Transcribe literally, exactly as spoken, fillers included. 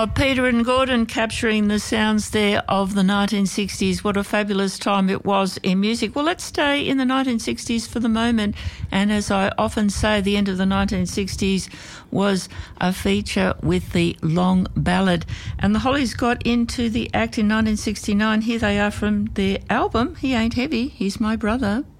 Oh, Peter and Gordon capturing the sounds there of the nineteen sixties. What a fabulous time it was in music. Well, let's stay in the nineteen sixties for the moment. And as I often say, the end of the nineteen sixties was a feature with the long ballad. And the Hollies got into the act in nineteen sixty-nine. Here they are from their album, He Ain't Heavy, He's My Brother.